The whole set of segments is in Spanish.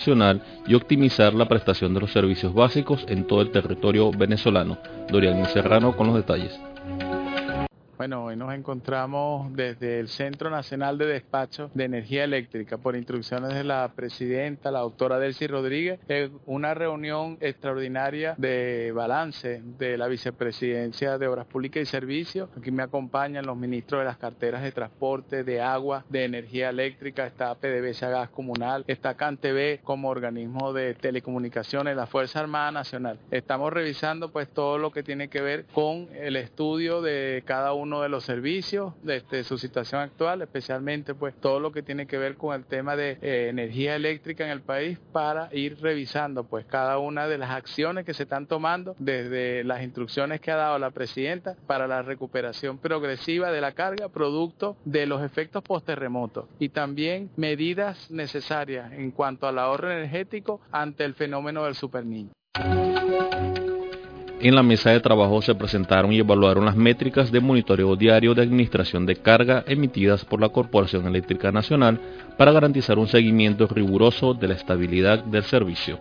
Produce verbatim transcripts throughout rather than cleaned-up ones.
nacional y optimizar la prestación de los servicios básicos en todo el territorio venezolano. Dorian Serrano con los detalles. Bueno, hoy nos encontramos desde el Centro Nacional de Despacho de Energía Eléctrica por instrucciones de la presidenta, la doctora Delcy Rodríguez, en una reunión extraordinaria de balance de la Vicepresidencia de Obras Públicas y Servicios. Aquí me acompañan los ministros de las carteras de transporte, de agua, de energía eléctrica, está PDVSA Gas Comunal, está CanTV como organismo de telecomunicaciones, la Fuerza Armada Nacional. Estamos revisando pues todo lo que tiene que ver con el estudio de cada uno de los servicios, desde su situación actual, especialmente pues todo lo que tiene que ver con el tema de eh, energía eléctrica en el país, para ir revisando pues cada una de las acciones que se están tomando desde las instrucciones que ha dado la presidenta para la recuperación progresiva de la carga producto de los efectos post-terremotos y también medidas necesarias en cuanto al ahorro energético ante el fenómeno del superniño. En la mesa de trabajo se presentaron y evaluaron las métricas de monitoreo diario de administración de carga emitidas por la Corporación Eléctrica Nacional para garantizar un seguimiento riguroso de la estabilidad del servicio.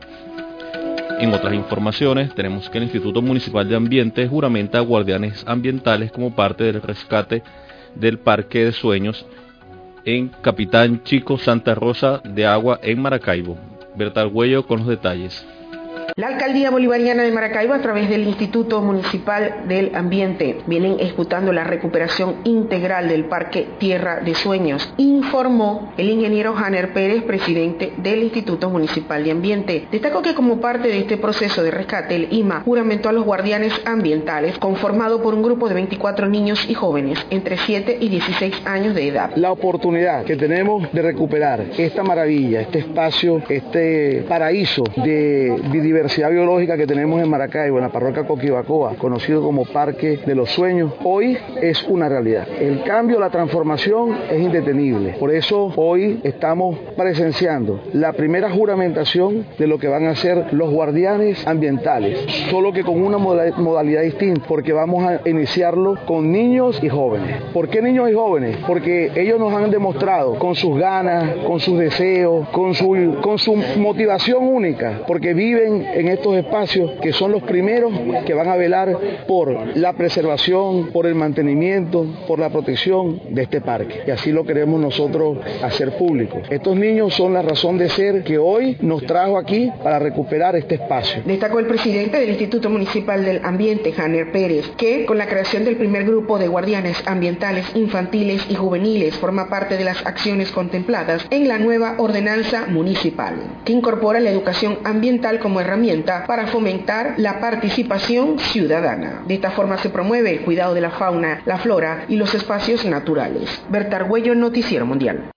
En otras informaciones, tenemos que el Instituto Municipal de Ambiente juramenta a guardianes ambientales como parte del rescate del Parque de Sueños en Capitán Chico Santa Rosa de Agua en Maracaibo. Berta Argüello con los detalles. La Alcaldía Bolivariana de Maracaibo, a través del Instituto Municipal del Ambiente, vienen ejecutando la recuperación integral del Parque Tierra de Sueños, informó el ingeniero Janer Pérez, presidente del Instituto Municipal de Ambiente. Destacó que como parte de este proceso de rescate, el I M A juramentó a los guardianes ambientales, conformado por un grupo de veinticuatro niños y jóvenes entre siete y dieciséis años de edad. La oportunidad que tenemos de recuperar esta maravilla, este espacio, este paraíso de biodiversidad biológica que tenemos en Maracaibo, en la parroquia Coquibacoa, conocido como Parque de los Sueños, hoy es una realidad. El cambio, la transformación es indetenible. Por eso hoy estamos presenciando la primera juramentación de lo que van a ser los guardianes ambientales, solo que con una modalidad distinta, porque vamos a iniciarlo con niños y jóvenes. ¿Por qué niños y jóvenes? Porque ellos nos han demostrado con sus ganas, con sus deseos, con su, con su motivación única, porque viven en estos espacios que son los primeros que van a velar por la preservación, por el mantenimiento, por la protección de este parque. Y así lo queremos nosotros hacer público. Estos niños son la razón de ser que hoy nos trajo aquí para recuperar este espacio. Destacó el presidente del Instituto Municipal del Ambiente, Janer Pérez, que con la creación del primer grupo de guardianes ambientales infantiles y juveniles forma parte de las acciones contempladas en la nueva ordenanza municipal, que incorpora la educación ambiental como herramienta para fomentar la participación ciudadana. De esta forma se promueve el cuidado de la fauna, la flora y los espacios naturales. Berta Argüello, Noticiero Mundial.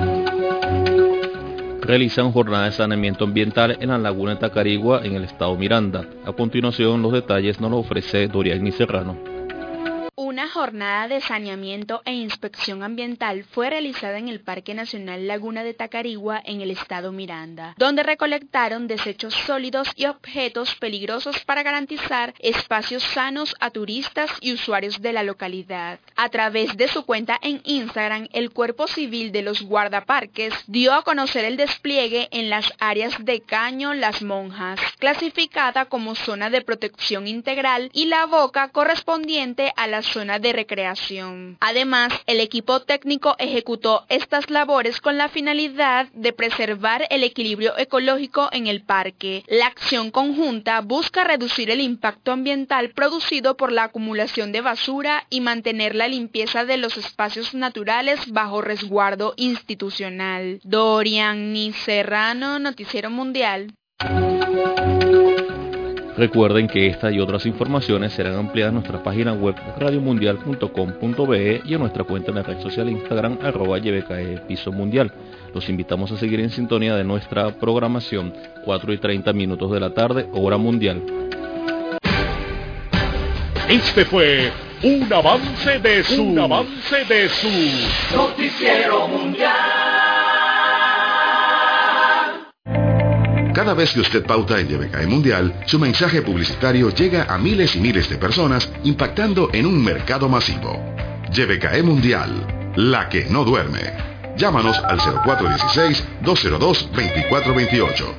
Realizan jornada de saneamiento ambiental en la laguna de Tacarigua, en el estado Miranda. A continuación, los detalles nos los ofrece Dorian Serrano. Una jornada de saneamiento e inspección ambiental fue realizada en el Parque Nacional Laguna de Tacarigua, en el estado Miranda, donde recolectaron desechos sólidos y objetos peligrosos para garantizar espacios sanos a turistas y usuarios de la localidad. A través de su cuenta en Instagram, el Cuerpo Civil de los Guardaparques dio a conocer el despliegue en las áreas de Caño Las Monjas, clasificada como zona de protección integral, y La Boca, correspondiente a la zona de recreación. Además, el equipo técnico ejecutó estas labores con la finalidad de preservar el equilibrio ecológico en el parque. La acción conjunta busca reducir el impacto ambiental producido por la acumulación de basura y mantener la limpieza de los espacios naturales bajo resguardo institucional. Dorian Serrano, Noticiero Mundial. Recuerden que esta y otras informaciones serán ampliadas en nuestra página web radio mundial punto com punto be y en nuestra cuenta en la red social Instagram arroba Y B K E Piso Mundial. Los invitamos a seguir en sintonía de nuestra programación, cuatro y treinta minutos de la tarde, hora mundial. Este fue un avance de su, un avance de su Noticiero Mundial. Cada vez que usted pauta en Y B K E Mundial, su mensaje publicitario llega a miles y miles de personas, impactando en un mercado masivo. Y B K E Mundial, la que no duerme. Llámanos al cero cuatro uno seis, dos cero dos, dos cuatro dos ocho.